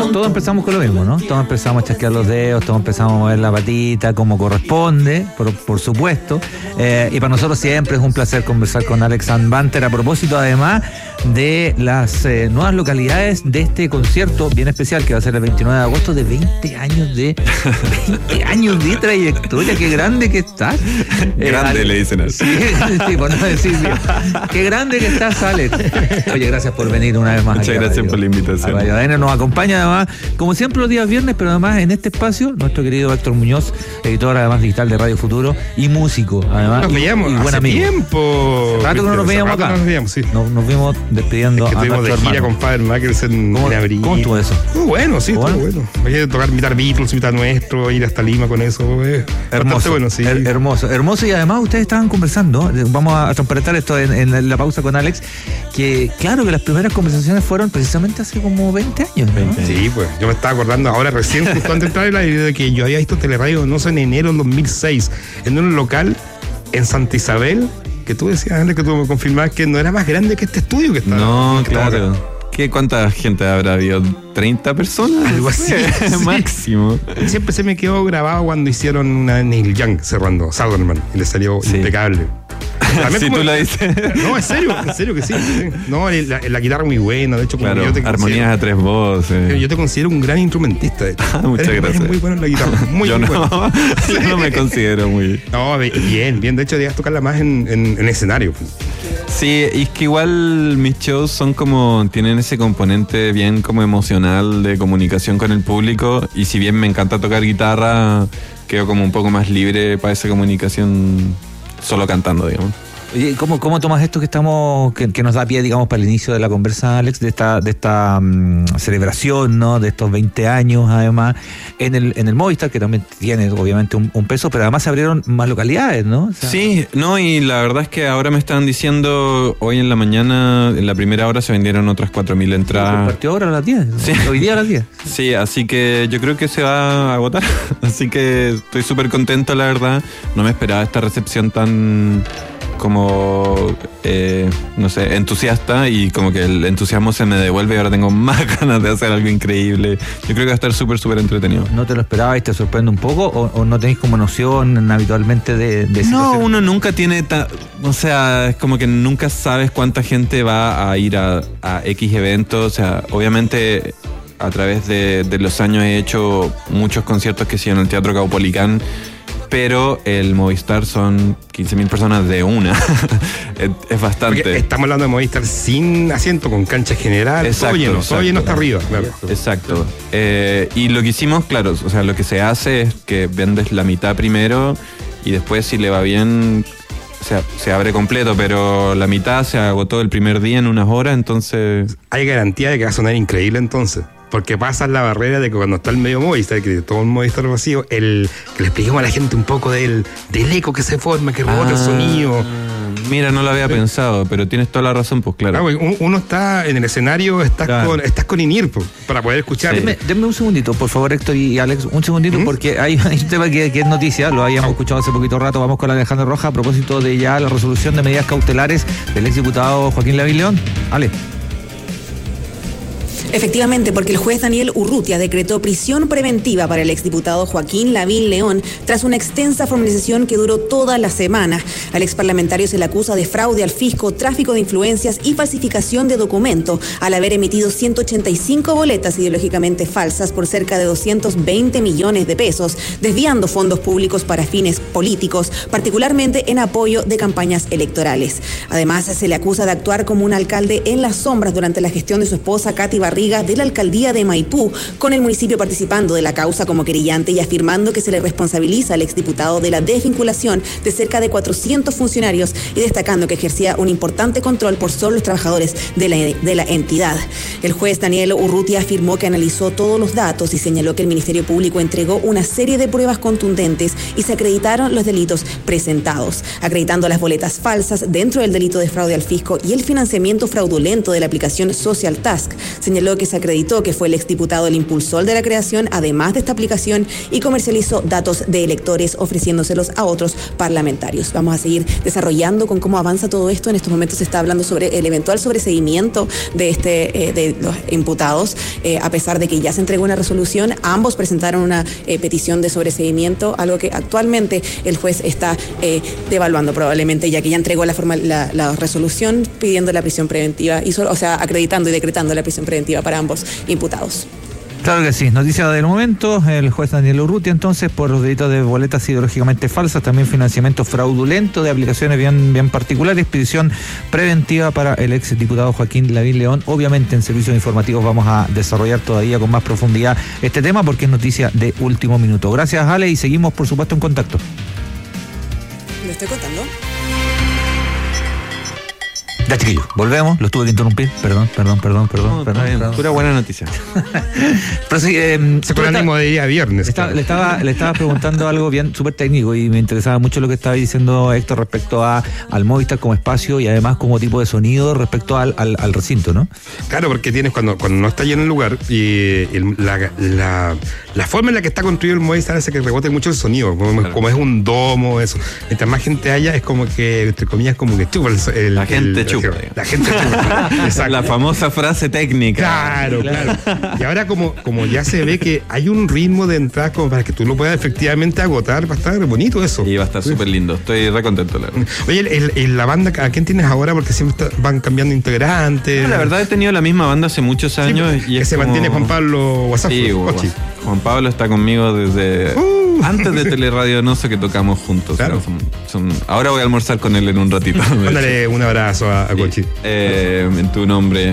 todos empezamos con lo mismo, ¿no? Todos empezamos a chasquear los dedos, todos empezamos a mover la patita como corresponde, por supuesto. Y para nosotros siempre es un placer conversar con Alex Banter a propósito, además, de las nuevas localidades de este concierto bien especial que va a ser el 29 de agosto, de 20 años de trayectoria. Qué grande que estás. Grande, le dicen así. Sí, por no decir bien. Qué grande que estás, Alex. Oye, gracias por venir una vez más. Muchas gracias por la invitación. Radio ADN nos acompaña además, como siempre, los días viernes, pero además en este espacio, nuestro querido Héctor Muñoz, editor además digital de Radio Futuro y músico, además. Nos veíamos buen hace amigo. Tiempo. Hace rato que no nos veíamos acá. Nos veíamos, sí. Nos vimos despidiendo es que a nuestro de gira hermano. con Father Makers en abril. ¿Cómo estuvo eso? Bueno, sí, ¿Bueno? estuvo bueno. Hay que tocar, invitar Beatles, invitar nuestro, ir hasta Lima con eso. Hermoso, bueno, sí. Hermoso, y además ustedes estaban conversando, vamos a transparentar esto en la pausa con Alex, que claro que las primeras conversaciones fueron precisamente hace como 20 años, ¿no? Sí, pues yo me estaba acordando ahora recién, justo antes de entrar en la idea de que yo había visto Teleradio, no sé, en enero del 2006, en un local en Santa Isabel, que tú decías antes, que tú me confirmabas que no era más grande que este estudio que está. No, que está claro. acá. ¿Cuánta gente habrá habido? ¿30 personas? Algo así. Sí. Máximo. Siempre se me quedó grabado cuando hicieron una Neil Young cerrando Southerman y le salió impecable. Si como, tú la dices. No, en serio que sí. No, la guitarra muy buena, de hecho, como Claro, yo te armonías a 3 voces. Yo te considero un gran instrumentista, de hecho. Muchas gracias. Eres muy bueno en la guitarra. Muy Yo bueno. Yo no me considero muy. No, bien. De hecho, debías tocarla más en escenario. Sí, y es que igual mis shows son como, tienen ese componente bien como emocional de comunicación con el público, y si bien me encanta tocar guitarra, quedo como un poco más libre para esa comunicación solo cantando, digamos. Oye, ¿cómo tomas esto que nos da pie, digamos, para el inicio de la conversa, Alex, de esta celebración, ¿no? De estos 20 años, además, en el Movistar, que también tiene, obviamente, un peso, pero además se abrieron más localidades, ¿no? O sea, sí, no, y la verdad es que ahora me están diciendo, hoy en la mañana, en la primera hora se vendieron otras 4.000 entradas. Partió ahora a las 10, Sí. Hoy día a las 10. Sí, así que yo creo que se va a agotar. Así que estoy súper contento, la verdad. No me esperaba esta recepción tan como, no sé, entusiasta, y como que el entusiasmo se me devuelve y ahora tengo más ganas de hacer algo increíble. Yo creo que va a estar súper entretenido. ¿No te lo esperabas y te sorprende un poco o no tenéis como noción habitualmente de No, situación? uno nunca tiene, o sea, es como que nunca sabes cuánta gente va a ir a X eventos. O sea, obviamente a través de los años he hecho muchos conciertos que sí en el Teatro Caupolicán, pero el Movistar son 15.000 personas de una. Es bastante. Porque estamos hablando de Movistar sin asiento, con cancha general. Exacto, todo lleno hasta arriba. Claro. Exacto. Y lo que hicimos, claro, o sea, lo que se hace es que vendes la mitad primero y después, si le va bien, se abre completo, pero la mitad se agotó el primer día en unas horas, entonces... Hay garantía de que va a sonar increíble entonces. Porque pasas la barrera de que cuando está el medio Movistar, que todo un Movistar vacío, que le expliquemos a la gente un poco del eco que se forma, que rebota el sonido. Mira, no lo había pensado, pero tienes toda la razón, pues claro. Uno está en el escenario, estás con INIR para poder escuchar. Sí. Denme un segundito, por favor, Héctor y Alex, un segundito, porque hay un tema que es noticia, lo habíamos escuchado hace poquito rato. Vamos con Alejandro Rojas a propósito de ya la resolución de medidas cautelares del exdiputado Joaquín Lavín León. Ale. Efectivamente, porque el juez Daniel Urrutia decretó prisión preventiva para el exdiputado Joaquín Lavín León tras una extensa formalización que duró toda la semana. Al exparlamentario se le acusa de fraude al fisco, tráfico de influencias y falsificación de documento al haber emitido 185 boletas ideológicamente falsas por cerca de 220 millones de pesos, desviando fondos públicos para fines políticos, particularmente en apoyo de campañas electorales. Además, se le acusa de actuar como un alcalde en las sombras durante la gestión de su esposa Katy Barriga de la alcaldía de Maipú, con el municipio participando de la causa como querellante y afirmando que se le responsabiliza al exdiputado de la desvinculación de cerca de 400 funcionarios y destacando que ejercía un importante control por sobre los trabajadores de la entidad. El juez Daniel Urrutia afirmó que analizó todos los datos y señaló que el Ministerio Público entregó una serie de pruebas contundentes y se acreditaron los delitos presentados, acreditando las boletas falsas dentro del delito de fraude al fisco y el financiamiento fraudulento de la aplicación Social Task. Señaló lo que se acreditó que fue el exdiputado el impulsor de la creación, además de esta aplicación, y comercializó datos de electores ofreciéndoselos a otros parlamentarios. Vamos a seguir desarrollando con cómo avanza todo esto. En estos momentos se está hablando sobre el eventual sobreseguimiento de los imputados, a pesar de que ya se entregó una resolución. Ambos presentaron una petición de sobreseguimiento, algo que actualmente el juez está devaluando probablemente, ya que ya entregó la resolución pidiendo la prisión preventiva, acreditando y decretando la prisión preventiva para ambos imputados. Claro que sí. Noticia del momento, el juez Daniel Urrutia, entonces, por los delitos de boletas ideológicamente falsas, también financiamiento fraudulento de aplicaciones bien particulares, prisión preventiva para el ex diputado Joaquín Lavín León. Obviamente en servicios informativos vamos a desarrollar todavía con más profundidad este tema porque es noticia de último minuto. Gracias, Ale, y seguimos por supuesto en contacto. ¿Lo estoy contando? Ya, chiquillos, volvemos, los tuve que interrumpir, perdón. Pura buena noticia. Pero sí, con ánimo de día viernes. Le estaba preguntando algo bien súper técnico y me interesaba mucho lo que estaba diciendo Héctor respecto al Movistar como espacio y además como tipo de sonido respecto al recinto, ¿no? Claro, porque tienes cuando no está lleno el lugar y la forma en la que está construido el Movistar hace que rebote mucho el sonido, como es un domo, eso. Mientras más gente haya, es como que, entre comillas, como que chupa la gente chupa. La gente chupa. Exacto. La famosa frase técnica. Claro. Y ahora como ya se ve que hay un ritmo de entrada como para que tú lo puedas efectivamente agotar, va a estar bonito eso. Y va a estar súper lindo. Estoy re contento, la verdad. Oye, la banda, ¿a quién tienes ahora? Porque siempre van cambiando integrantes. No, la verdad he tenido la misma banda hace muchos años. Sí, y que se mantiene Juan Pablo WhatsApp. Sí, Juan Pablo está conmigo desde antes de Teleradio No sé que tocamos juntos. Claro. Ahora voy a almorzar con él en un ratito. Mándale un abrazo a Cochi. En tu nombre.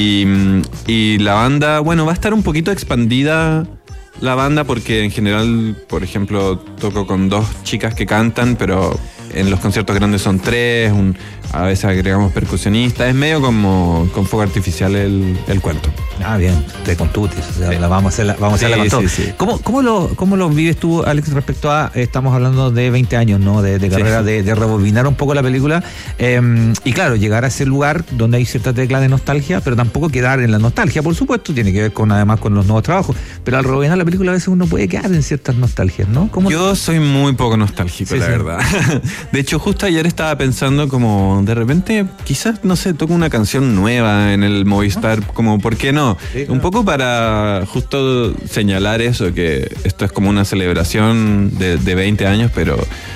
Y la banda, bueno, va a estar un poquito expandida la banda porque en general, por ejemplo, toco con 2 chicas que cantan, pero en los conciertos grandes son 3, a veces agregamos percusionistas, es medio como con fuego artificial el cuento. Ah, bien, te contutis, o sea, vamos a hacerla con todo. Sí. ¿Cómo lo vives tú, Alex, respecto a, estamos hablando de 20 años, ¿no? De carrera, sí. de rebobinar un poco la película, y claro, llegar a ese lugar donde hay cierta tecla de nostalgia, pero tampoco quedar en la nostalgia, por supuesto, tiene que ver además con los nuevos trabajos, pero al rebobinar la película a veces uno puede quedar en ciertas nostalgias, ¿no? Yo soy muy poco nostálgico, la verdad. De hecho, justo ayer estaba pensando como, de repente, quizás, no sé, toco una canción nueva en el Movistar, como, ¿por qué no? Sí, claro. Un poco para justo señalar eso, que esto es como una celebración de 20 años, pero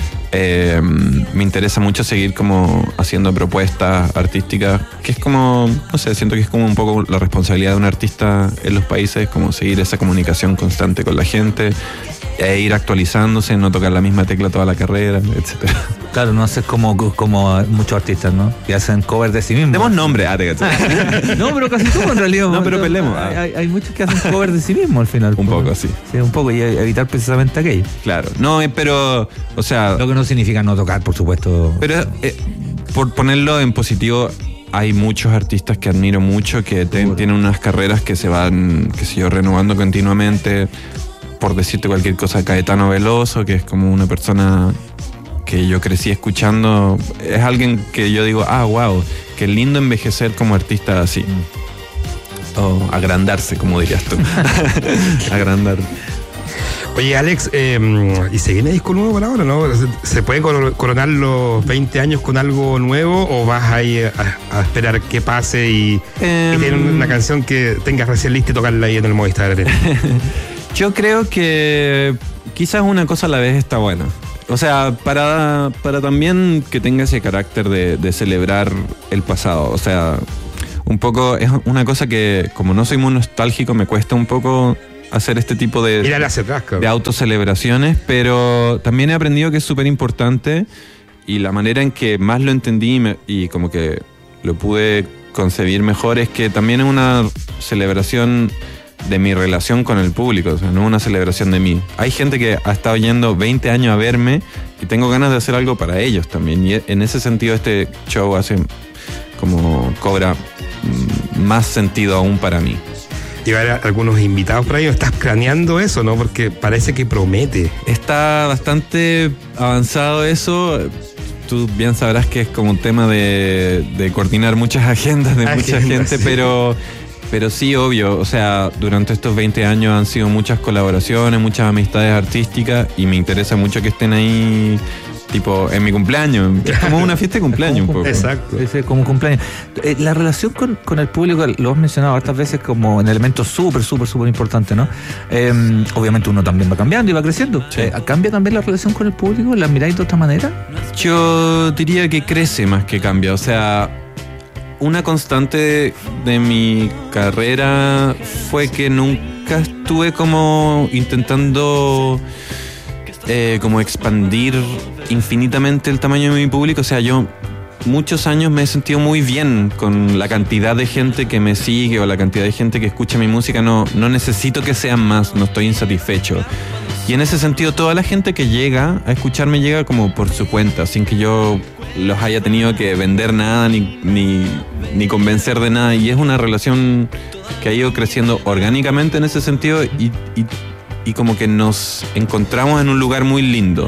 me interesa mucho seguir como haciendo propuestas artísticas, que es como, no sé, siento que es como un poco la responsabilidad de un artista en los países, como seguir esa comunicación constante con la gente, e ir actualizándose, no tocar la misma tecla toda la carrera, etcétera. Claro, no haces como muchos artistas, ¿no? Que hacen covers de sí mismos. Demos nombre, No, pero casi todo en realidad. No, pero pelemos. Hay muchos que hacen covers de sí mismos al final. Un poco, sí. Sí, un poco, y evitar precisamente aquello. Claro. No, pero, o sea... Lo que no significa no tocar, por supuesto. Pero, por ponerlo en positivo, hay muchos artistas que admiro mucho, que tienen unas carreras que se van, qué sé yo, renovando continuamente. Por decirte cualquier cosa, Caetano Veloso, que es como una persona que yo crecí escuchando, es alguien que yo digo, wow, qué lindo envejecer como artista así. O agrandarse, como dirías tú. Agrandar. Oye, Alex, ¿y se viene disco nuevo para ahora, no? ¿Se puede coronar los 20 años con algo nuevo o vas ahí a esperar que pase y tener una canción que tengas recién lista y tocarla ahí en el Movistar? Yo creo que quizás una cosa a la vez está buena. O sea, para también que tenga ese carácter de celebrar el pasado. O sea, un poco es una cosa que, como no soy muy nostálgico, me cuesta un poco hacer este tipo de autocelebraciones, pero también he aprendido que es súper importante, y la manera en que más lo entendí y como que lo pude concebir mejor es que también es una celebración de mi relación con el público, o sea, no una celebración de mí. Hay gente que ha estado yendo 20 años a verme y tengo ganas de hacer algo para ellos también, y en ese sentido este show cobra más sentido aún para mí. Llevar algunos invitados por ahí, ¿estás planeando eso, no? Porque parece que promete. Está bastante avanzado eso. Tú bien sabrás que es como un tema de coordinar muchas agendas de mucha gente, Pero sí, obvio, o sea, durante estos 20 años han sido muchas colaboraciones, muchas amistades artísticas y me interesa mucho que estén ahí, tipo, en mi cumpleaños. Es como una fiesta de cumpleaños un poco. Exacto. Es como un cumpleaños. La relación con el público, lo has mencionado hartas veces como un elemento súper importante, ¿no? Obviamente uno también va cambiando y va creciendo. Sí. ¿Cambia también la relación con el público? ¿La miráis de otra manera? Yo diría que crece más que cambia, o sea, una constante de mi carrera fue que nunca estuve como intentando como expandir infinitamente el tamaño de mi público. O sea, yo muchos años me he sentido muy bien con la cantidad de gente que me sigue o la cantidad de gente que escucha mi música. No necesito que sean más, no estoy insatisfecho. Y en ese sentido, toda la gente que llega a escucharme llega como por su cuenta, sin que yo los haya tenido que vender nada ni convencer de nada. Y es una relación que ha ido creciendo orgánicamente en ese sentido y como que nos encontramos en un lugar muy lindo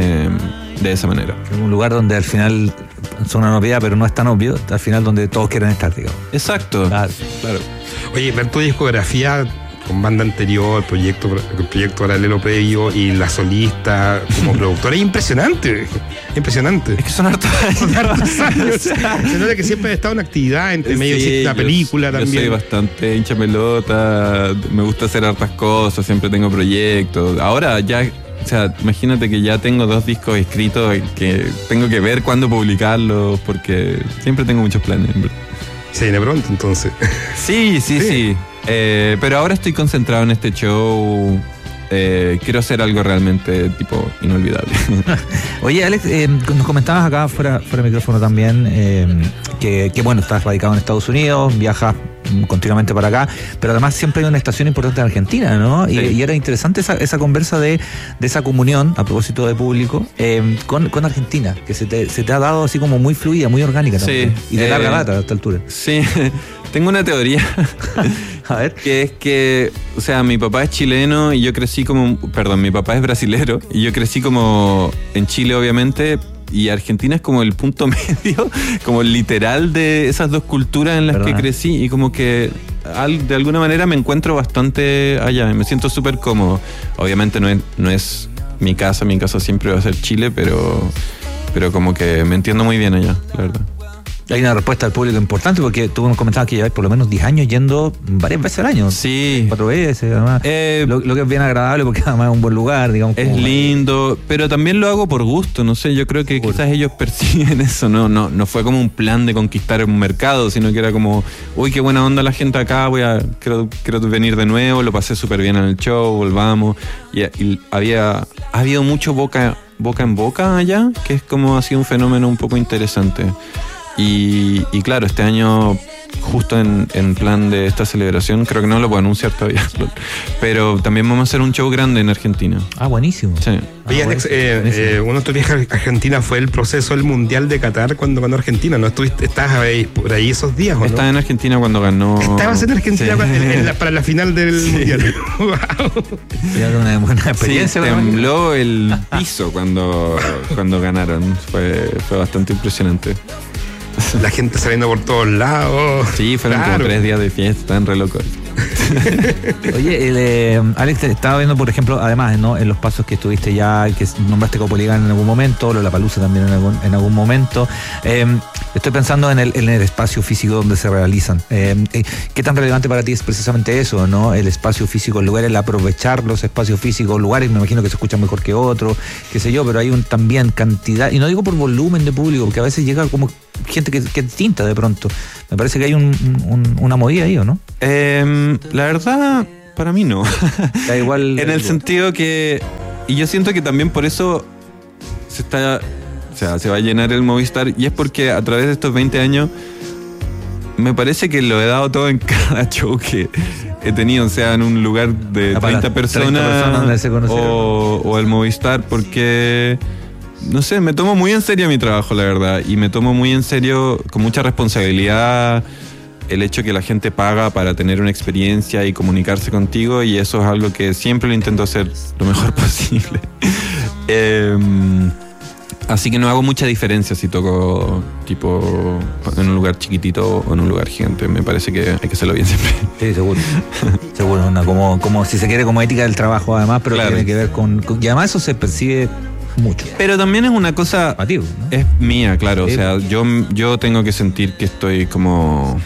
de esa manera. Un lugar donde al final son una novedad, pero no es tan obvio, al final donde todos quieren estar, digamos. Exacto. Claro. Oye, ver tu discografía con banda anterior, el proyecto paralelo previo y la solista como productora es impresionante. Impresionante. Es que son hartos años. Se nota que siempre has estado en actividad, entre medio hiciste la película también. Yo soy bastante hincha pelota, me gusta hacer hartas cosas, siempre tengo proyectos. Ahora ya, o sea, imagínate que ya tengo 2 discos escritos que tengo que ver cuándo publicarlos porque siempre tengo muchos planes. Se viene pronto entonces. Sí. Pero ahora estoy concentrado en este show. Quiero hacer algo realmente tipo inolvidable. Oye, Alex, nos comentabas acá fuera de micrófono también que bueno, estás radicado en Estados Unidos, viajas continuamente para acá, pero además siempre hay una estación importante en Argentina, ¿no? Sí. Y era interesante esa conversa de esa comunión, a propósito de público, con Argentina, que se te ha dado así como muy fluida, muy orgánica también. Sí, Y de larga data a esta altura. Sí, tengo una teoría. A ver. Que es que, o sea, mi papá es chileno y yo crecí mi papá es brasilero y yo crecí como en Chile, obviamente, y Argentina es como el punto medio, como literal de esas dos culturas en las ¿verdad? que crecí y como que de alguna manera me encuentro bastante allá, me siento súper cómodo. Obviamente no es mi casa siempre va a ser Chile, pero como que me entiendo muy bien allá, la verdad. Hay una respuesta del público importante porque tú nos comentabas que lleváis por lo menos 10 años yendo varias veces al año. Sí. 4 veces, además. Lo que es bien agradable porque además es un buen lugar, digamos. Es lindo, pero también lo hago por gusto, no sé, yo creo que quizás ellos perciben eso, no fue como un plan de conquistar un mercado, sino que era como, uy, qué buena onda la gente acá, quiero venir de nuevo, lo pasé súper bien en el show, volvamos, y ha habido mucho boca en boca allá, que es como ha sido un fenómeno un poco interesante. Y claro, este año, justo en plan de esta celebración, creo que no lo puedo anunciar todavía, pero también vamos a hacer un show grande en Argentina. Ah, buenísimo. Sí. Oye, Alex, uno de tus viajes a Argentina fue el proceso del Mundial de Qatar cuando ganó Argentina, ¿no? ¿Estás por ahí esos días o no? Estaba en Argentina cuando ganó. Estabas en Argentina sí. para la final del Mundial. Wow. Era una buena experiencia. Sí, tembló el piso cuando ganaron. Fue bastante impresionante. La gente saliendo por todos lados. Sí, fueron como 3 días de fiesta, estaban re locos. Oye, Alex, te estaba viendo, por ejemplo, además, ¿no? En los pasos que estuviste ya, que nombraste Caupolicán en algún momento, Lollapalooza también en algún momento. Estoy pensando en el espacio físico donde se realizan. ¿Qué tan relevante para ti es precisamente eso, ¿no? El espacio físico, el lugar, el aprovechar los espacios físicos, lugares, me imagino que se escuchan mejor que otros, qué sé yo, pero hay también cantidad, y no digo por volumen de público, porque a veces llega como gente que es distinta de pronto. Me parece que hay una movida ahí, ¿o no? La verdad, para mí no. Da igual. En el sentido que... Y yo siento que también por eso se va a llenar el Movistar, y es porque a través de estos 20 años me parece que lo he dado todo en cada show que he tenido, o sea, en un lugar de 30 personas donde se conocieron, o el Movistar, porque... No sé, me tomo muy en serio mi trabajo, la verdad, y me tomo muy en serio, con mucha responsabilidad, el hecho que la gente paga para tener una experiencia y comunicarse contigo, y eso es algo que siempre lo intento hacer lo mejor posible. Así que no hago mucha diferencia si toco tipo en un lugar chiquitito o en un lugar gigante. Me parece que hay que hacerlo bien siempre. Sí, seguro. Seguro, como si se quiere, como ética del trabajo además, pero claro. Tiene que ver y además eso se percibe mucho. Pero también es una cosa Llamativo, ¿no? es mía, claro. Sí. O sea, yo tengo que sentir que estoy como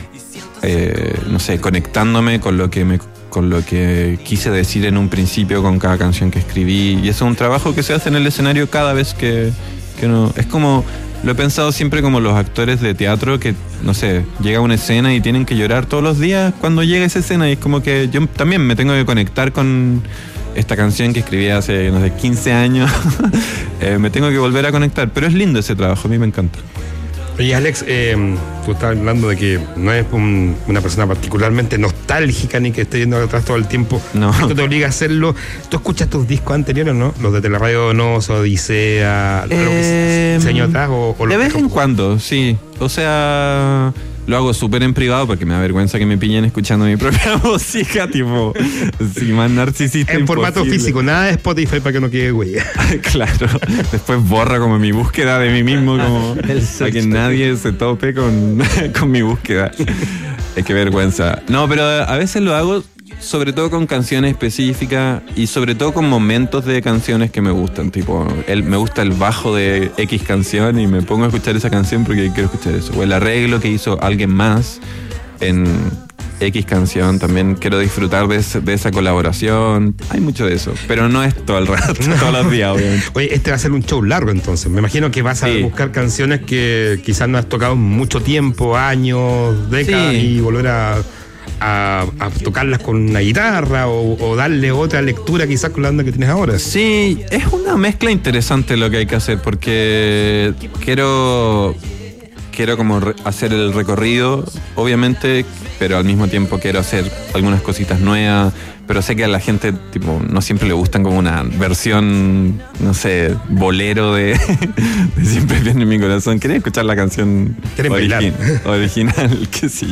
no sé, conectándome con lo que quise decir en un principio con cada canción que escribí. Y eso es un trabajo que se hace en el escenario cada vez que uno... Es como... Lo he pensado siempre como los actores de teatro que, no sé, llega una escena y tienen que llorar todos los días cuando llega esa escena. Y es como que yo también me tengo que conectar con esta canción que escribí hace, no sé, 15 años. Me tengo que volver a conectar. Pero es lindo ese trabajo, a mí me encanta. Oye, Alex, tú estabas hablando de que no es una persona particularmente nostálgica ni que esté yendo atrás todo el tiempo. No. Esto te obliga a hacerlo. ¿Tú escuchas tus discos anteriores, no? Los de Teleradio Donoso, Odisea, lo que se años atrás o de vez en cuando, sí. O sea, lo hago súper en privado porque me da vergüenza que me pillen escuchando mi propia música, tipo, sí, más narcisista. En formato imposible. físico, nada de Spotify para que no quede huella. Claro. Después borra como mi búsqueda de mí mismo, como para que nadie se tope con mi búsqueda. Qué vergüenza. No, pero a veces lo hago sobre todo con canciones específicas y sobre todo con momentos de canciones que me gustan. Tipo, me gusta el bajo de X canción y me pongo a escuchar esa canción porque quiero escuchar eso. O el arreglo que hizo alguien más en X canción, también quiero disfrutar de esa colaboración. Hay mucho de eso, pero no es todo el rato, todos los días, obviamente. Oye, este va a ser un show largo entonces. Me imagino que vas a buscar canciones que quizás no has tocado en mucho tiempo, años, décadas, y volver a tocarlas con una guitarra o darle otra lectura quizás con la banda que tienes ahora. Sí, es una mezcla interesante lo que hay que hacer porque quiero como hacer el recorrido, obviamente, pero al mismo tiempo quiero hacer algunas cositas nuevas, pero sé que a la gente tipo no siempre le gustan como una versión, no sé, bolero de Siempre viene en mi corazón. Quería escuchar la canción original, qué sé yo.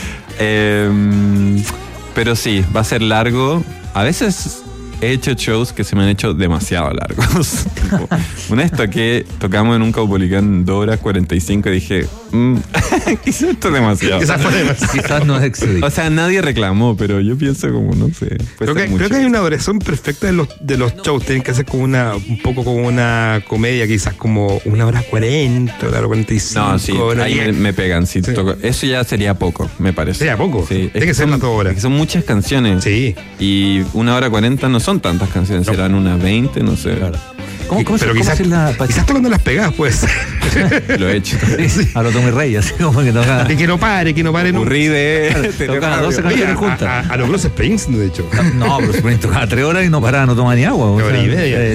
Pero sí, va a ser largo. A veces he hecho shows que se me han hecho demasiado largos. Tipo, una vez tocamos en un Caupolicán 2 horas 45 y dije, quizás esto es demasiado. Quizás no es excedido. O sea, nadie reclamó, pero yo pienso como, no sé. Creo que hay una duración perfecta de los shows. Tienen que ser como un poco como una comedia, quizás como 1 hora 40, 1 hora 45. No, sí, ahí me pegan. Sí. Toco. Eso ya sería poco, me parece. ¿Sería poco? Sí. Tiene que ser las 2 horas. Son muchas canciones. Sí. Y 1 hora 40 no son tantas canciones, no. Serán unas 20, no sé. Claro. Pero quizás tocando las pegadas, pues. Lo he hecho. Sí. A lo Tommy Rey, así como que toca. Y que no pare. Aburrí toca 12 canciones juntas. A los Bruce Springsteen, de hecho. No, Bruce Springsteen tocaba 3 horas y no paraba, no tomaba ni agua. 1 hora y media.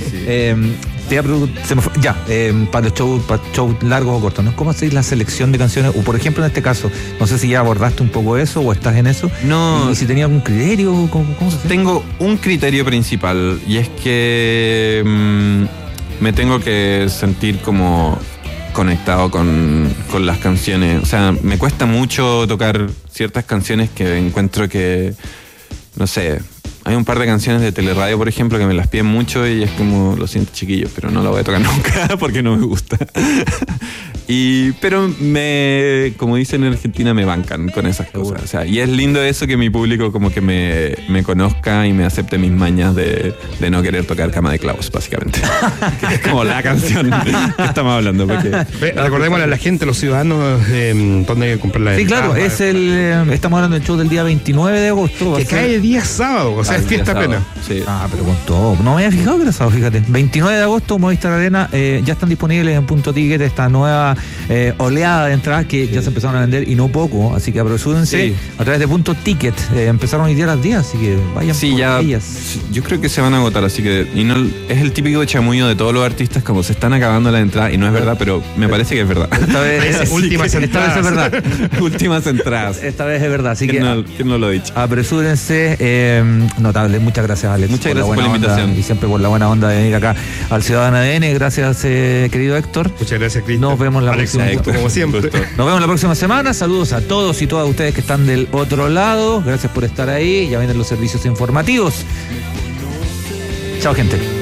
Para los shows largos o cortos, ¿no? ¿Cómo hacéis la selección de canciones? O por ejemplo, en este caso, no sé si ya abordaste un poco eso o estás en eso. No. ¿Y si tenías algún criterio? ¿Cómo se hace? Tengo un criterio principal y es que me tengo que sentir como conectado con las canciones. O sea, me cuesta mucho tocar ciertas canciones que encuentro que, no sé... Hay un par de canciones de Teleradio, por ejemplo, que me las piden mucho y es como, lo siento, chiquillos, pero no la voy a tocar nunca porque no me gusta. Pero como dicen en Argentina, me bancan con esas cosas. O sea, y es lindo eso que mi público como que me conozca y me acepte mis mañas de no querer tocar Cama de Clavos, básicamente. Que es como la canción que estamos hablando. Recordémosle a la gente, los ciudadanos, dónde hay que comprar la entrada. Sí, claro, estamos hablando del show del día 29 de agosto. Que cae día sábado, o sea, es fiesta plena. Sí. Pero con todo. No me había fijado que era sábado, fíjate. 29 de agosto, Movistar Arena, ya están disponibles en Punto Ticket esta nueva oleada de entradas que ya se empezaron a vender y no poco, así que apresúrense a través de Punto Ticket. Empezaron hoy día a las 10, así que vayan por ellas. Yo creo que se van a agotar, así que es el típico chamullo de todos los artistas, como se están acabando las entradas, y no es verdad, pero me parece que es verdad. Esta vez es verdad. Últimas entradas. Esta vez es verdad, así que ¿quién no lo ha dicho? Apresúrense. Notable, muchas gracias, Alex. Muchas gracias por la invitación. Y siempre por la buena onda de venir acá al Ciudadano ADN. Gracias, querido Héctor. Muchas gracias, Cristian. Nos vemos la próxima. Héctor, como siempre. Nos vemos la próxima semana. Saludos a todos y todas ustedes que están del otro lado. Gracias por estar ahí. Ya vienen los servicios informativos. Chao, gente.